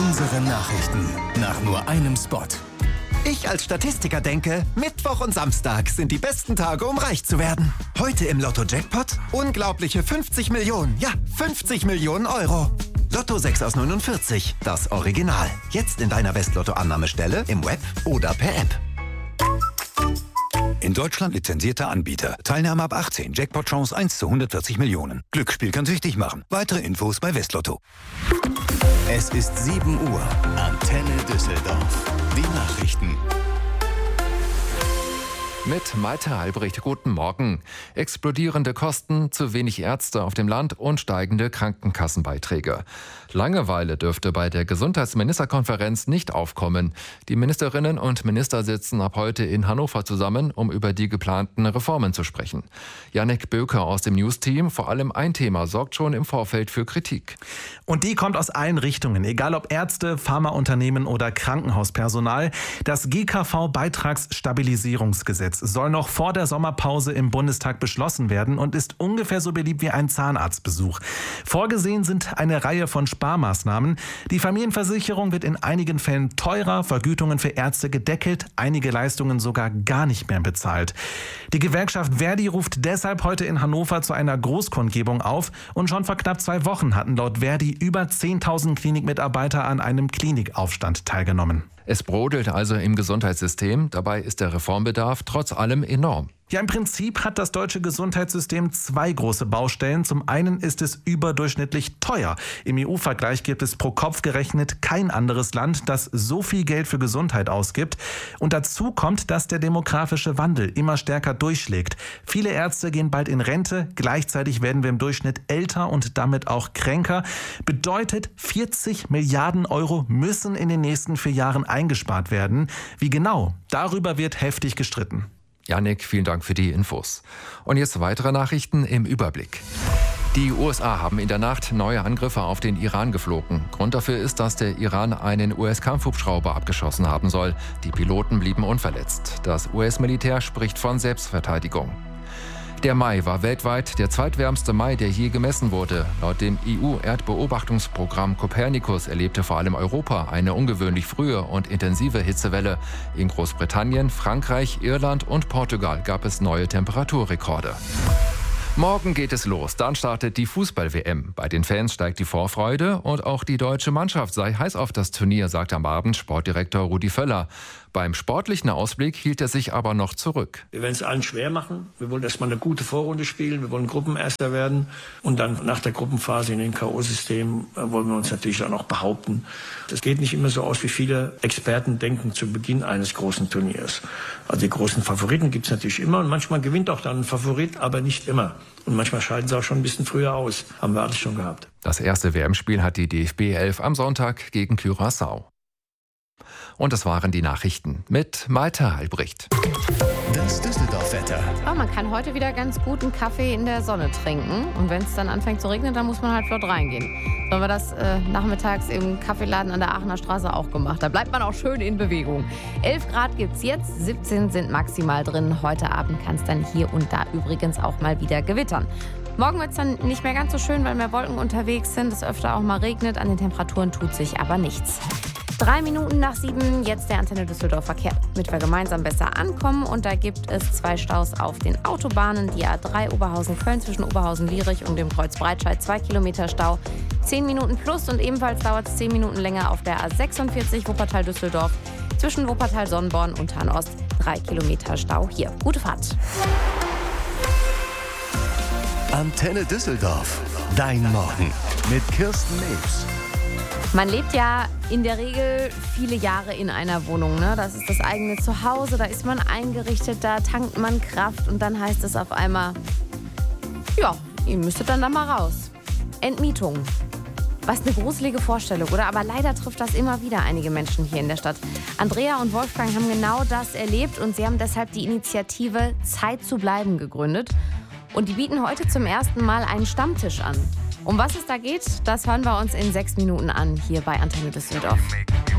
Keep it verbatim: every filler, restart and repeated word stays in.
Unsere Nachrichten nach nur einem Spot. Ich als Statistiker denke, Mittwoch und Samstag sind die besten Tage, um reich zu werden. Heute im Lotto-Jackpot unglaubliche fünfzig Millionen, ja fünfzig Millionen Euro. Lotto sechs aus neunundvierzig, das Original. Jetzt in deiner Westlotto-Annahmestelle, im Web oder per App. In Deutschland lizenzierter Anbieter. Teilnahme ab achtzehn. Jackpot-Chance eins zu hundertvierzig Millionen. Glücksspiel kann süchtig machen. Weitere Infos bei Westlotto. Es ist sieben Uhr. Antenne Düsseldorf. Die Nachrichten. Mit Malte Albrecht, guten Morgen. Explodierende Kosten, zu wenig Ärzte auf dem Land und steigende Krankenkassenbeiträge. Langeweile dürfte bei der Gesundheitsministerkonferenz nicht aufkommen. Die Ministerinnen und Minister sitzen ab heute in Hannover zusammen, um über die geplanten Reformen zu sprechen. Jannik Böker aus dem News-Team, vor allem ein Thema sorgt schon im Vorfeld für Kritik. Und die kommt aus allen Richtungen, egal ob Ärzte, Pharmaunternehmen oder Krankenhauspersonal. Das G K V-Beitragsstabilisierungsgesetz soll noch vor der Sommerpause im Bundestag beschlossen werden und ist ungefähr so beliebt wie ein Zahnarztbesuch. Vorgesehen sind eine Reihe von Sparmaßnahmen. Die Familienversicherung wird in einigen Fällen teurer, Vergütungen für Ärzte gedeckelt, einige Leistungen sogar gar nicht mehr bezahlt. Die Gewerkschaft Verdi ruft deshalb heute in Hannover zu einer Großkundgebung auf und schon vor knapp zwei Wochen hatten laut Verdi über zehntausend Klinikmitarbeiter an einem Klinikaufstand teilgenommen. Es brodelt also im Gesundheitssystem. Dabei ist der Reformbedarf trotz allem enorm. Ja, im Prinzip hat das deutsche Gesundheitssystem zwei große Baustellen. Zum einen ist es überdurchschnittlich teuer. Im E U-Vergleich gibt es pro Kopf gerechnet kein anderes Land, das so viel Geld für Gesundheit ausgibt. Und dazu kommt, dass der demografische Wandel immer stärker durchschlägt. Viele Ärzte gehen bald in Rente. Gleichzeitig werden wir im Durchschnitt älter und damit auch kränker. Bedeutet, vierzig Milliarden Euro müssen in den nächsten vier Jahren eingespart werden. Wie genau? Darüber wird heftig gestritten. Jannik, vielen Dank für die Infos. Und jetzt weitere Nachrichten im Überblick. Die U S A haben in der Nacht neue Angriffe auf den Iran geflogen. Grund dafür ist, dass der Iran einen U S-Kampfhubschrauber abgeschossen haben soll. Die Piloten blieben unverletzt. Das U S-Militär spricht von Selbstverteidigung. Der Mai war weltweit der zweitwärmste Mai, der je gemessen wurde. Laut dem E U-Erdbeobachtungsprogramm Copernicus erlebte vor allem Europa eine ungewöhnlich frühe und intensive Hitzewelle. In Großbritannien, Frankreich, Irland und Portugal gab es neue Temperaturrekorde. Morgen geht es los, dann startet die Fußball-W M. Bei den Fans steigt die Vorfreude und auch die deutsche Mannschaft sei heiß auf das Turnier, sagt am Abend Sportdirektor Rudi Völler. Beim sportlichen Ausblick hielt er sich aber noch zurück. Wir werden es allen schwer machen. Wir wollen erstmal eine gute Vorrunde spielen. Wir wollen Gruppenerster werden. Und dann nach der Gruppenphase in den K O-System wollen wir uns natürlich dann auch behaupten. Das geht nicht immer so aus, wie viele Experten denken zu Beginn eines großen Turniers. Also die großen Favoriten gibt es natürlich immer. Und manchmal gewinnt auch dann ein Favorit, aber nicht immer. Und manchmal scheiden sie auch schon ein bisschen früher aus. Haben wir alles schon gehabt. Das erste W M-Spiel hat die D F B elf am Sonntag gegen Curaçao. Und das waren die Nachrichten mit Malte Albrecht. Das Düsseldorf-Wetter. Oh, man kann heute wieder ganz guten Kaffee in der Sonne trinken. Und wenn es dann anfängt zu regnen, dann muss man halt flott reingehen. So haben wir das äh, nachmittags im Kaffeeladen an der Aachener Straße auch gemacht. Da bleibt man auch schön in Bewegung. elf Grad gibt's jetzt, siebzehn sind maximal drin. Heute Abend kann es dann hier und da übrigens auch mal wieder gewittern. Morgen wird es dann nicht mehr ganz so schön, weil mehr Wolken unterwegs sind. Es öfter auch mal regnet. An den Temperaturen tut sich aber nichts. Drei Minuten nach sieben, jetzt der Antenne Düsseldorf Verkehr. Damit wir gemeinsam besser ankommen. Und da gibt es zwei Staus auf den Autobahnen. Die A drei Oberhausen-Köln zwischen Oberhausen-Lierich und dem Kreuz Breitscheid. Zwei Kilometer Stau. Zehn Minuten plus und ebenfalls dauert es zehn Minuten länger auf der A sechsundvierzig Wuppertal-Düsseldorf. Zwischen Wuppertal-Sonnenborn und Tarnost. Drei Kilometer Stau hier. Gute Fahrt. Antenne Düsseldorf. Dein Morgen mit Kirsten Nebs. Man lebt ja in der Regel viele Jahre in einer Wohnung, ne? Das ist das eigene Zuhause, da ist man eingerichtet, da tankt man Kraft und dann heißt es auf einmal, ja, ihr müsstet dann da mal raus. Entmietung. Was eine gruselige Vorstellung, oder? Aber leider trifft das immer wieder einige Menschen hier in der Stadt. Andrea und Wolfgang haben genau das erlebt und sie haben deshalb die Initiative Zeit zu bleiben gegründet. Und die bieten heute zum ersten Mal einen Stammtisch an. Um was es da geht, das hören wir uns in sechs Minuten an, hier bei Antenne Düsseldorf.